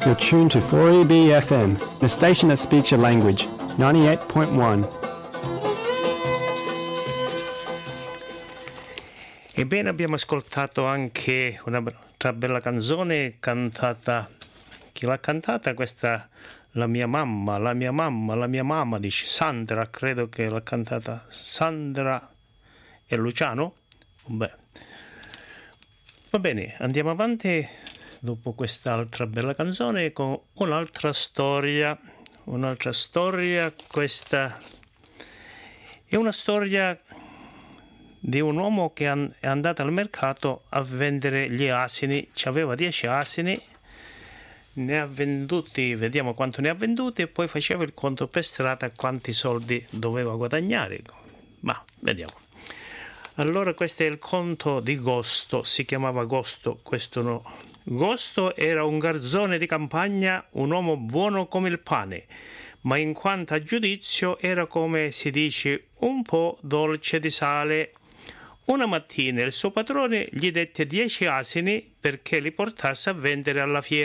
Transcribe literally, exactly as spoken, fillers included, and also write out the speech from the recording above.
You're tuned to four E B F M, the station that speaks your language, ninety-eight point one. Ebbene, abbiamo ascoltato anche un'altra bella canzone cantata. Chi l'ha cantata? Questa, la mia mamma, la mia mamma, la mia mamma, dice Sandra, credo che l'ha cantata Sandra e Luciano. Beh. Va bene, andiamo avanti dopo quest'altra bella canzone con un'altra storia, un'altra storia. Questa è una storia di un uomo che è andato al mercato a vendere gli asini. Ci aveva dieci asini, ne ha venduti, vediamo quanto ne ha venduti, e poi faceva il conto per strada quanti soldi doveva guadagnare. Ma vediamo. Allora questo è il conto di Gosto, si chiamava Gosto, questo no. Gosto era un garzone di campagna, un uomo buono come il pane, ma in quanto a giudizio era, come si dice, un po' dolce di sale. Una mattina il suo padrone gli dette dieci asini perché li portasse a vendere alla fiera.